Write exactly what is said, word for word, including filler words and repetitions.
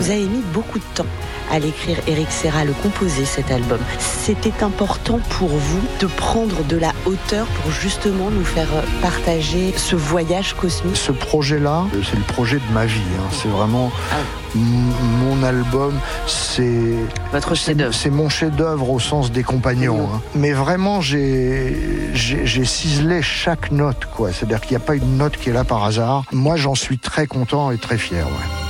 Vous avez mis beaucoup de temps à l'écrire, Éric Serra, à le composer, cet album. C'était important pour vous de prendre de la hauteur pour justement nous faire partager ce voyage cosmique? Ce projet-là, c'est le projet de ma vie. Hein. C'est vraiment ah. m- mon album. C'est votre chef-d'œuvre. C'est mon chef-d'œuvre au sens des compagnons. Hein. Mais vraiment, j'ai, j'ai, j'ai ciselé chaque note, quoi. C'est-à-dire qu'il n'y a pas une note qui est là par hasard. Moi, j'en suis très content et très fier. Ouais.